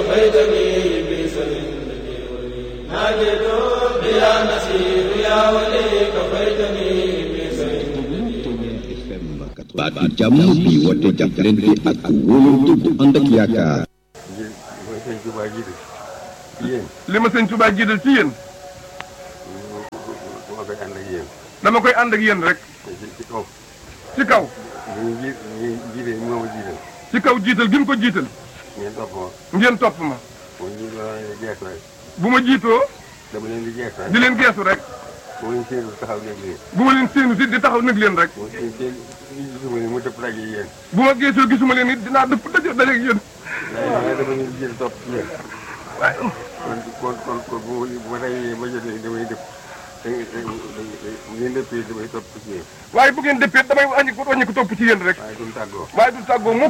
كفيتني بسر ناجد يا نصير يا ولي كفيتني بسر baatu jàmm bi woote jàppalante ak wóolante bu ànd ak yaakaar. li ma sëñ Touba jiital ci yéen. dama koy ànd ak yéen rek. ci kaw. ci kaw jiital gi mu ko jiital. ngeen topp ma. bu ma jiitoo. di leen geesu rek. bu ma leen séenu si di taxaw nag leen rek. bu ma geesoo gisuma leen it dinaa dëpp dajeeg yéen. waaye. kon bu ma reyee ba jotee damay dëpp. ngeen dëppee damay topp ci yéen. waaye bu ngeen dëppee damay wàññi ko topp ci yéen rek. waaye du tàggoo mukk.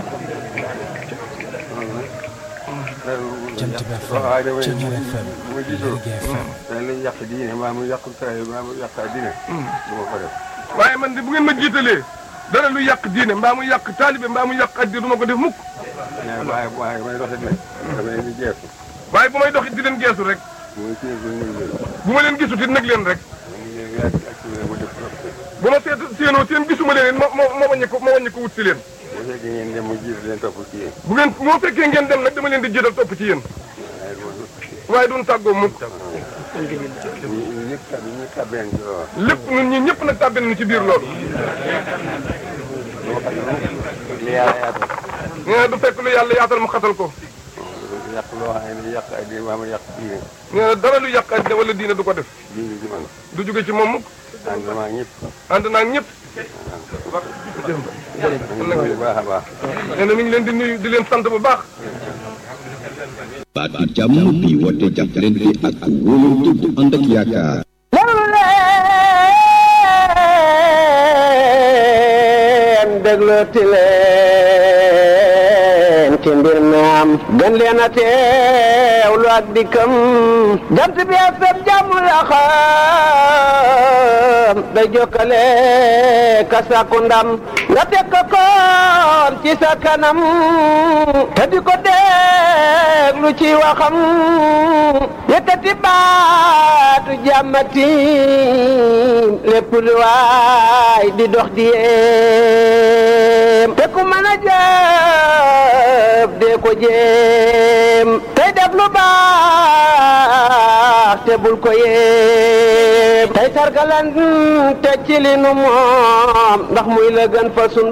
Jant bi FM Thiéniere FM Lergui FM. lañ yàq diine maa mu yàq taay maa mu yàq diine. du ma ko def. waaye man de bu ngeen ma jiitalee dara lu yàq diine mbaa mu yàq taalibe mbaa mu yàq addi du ma ko def mukk. waaye may doxit nag dama leen di geesu. waaye bu may doxit di leen geesu rek. bu ma leen gisut it nag leen rek. bu ma séenoo seen gisuma leen it ma wàññi ko wut si leen. bu fekkee ngeen dem ma jiital leen topp ci yéen. moo fekkee ngeen dem nag dama leen di jiital topp ci yéen. waaye duñ tàggoo mukk. lépp ñun ñi ñëpp nag tàbbi nañu ci biir loolu. nee na du fekk lu yàlla yaatal mu xatal ko. yàq loo xam ne yàq ak maa ma yàq diine. nee na dara lu yàq ak wala diine du ko def. diine ci man. du jóge ci moom mukk. ànd naa ñëpp. ànd naa ñëpp. bu baax a baax. nee na mi ngi leen di nuyu di leen sant bu baax. baatu jàmm bi woote jàppalante ak wóolante bu ànd ak yaakaar. déglooti leen ci mbir mi am gën leen a teewlu ak dikkam jant bi FM jàmm la xam day jokkale ka sàkku ndam nga teg ko koon ci sa kanam te di ko déglu ci waxam yëkkati baatu jàmmati lépp lu waay di dox di yéem te ku mën a jëf dee ko jéem tey def lu baax te bul ko yéem tey sargalan te ci li nu moom ndax muy la gën fa sun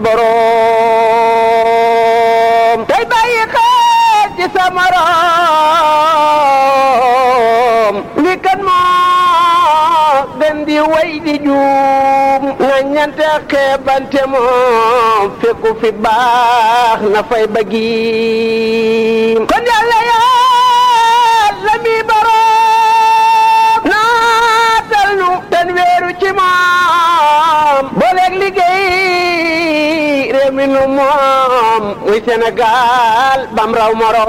boroom tey bàyyi xel ci sa morom li kan moo gën di way di juum na ñante xeebante moom fekku fi baax na fay bëggi kon yàlla yàlla mi boroom naatal nu ten weeru ci moom booleeg liggéey réew mi nu moom muy Sénégal bam raw moroom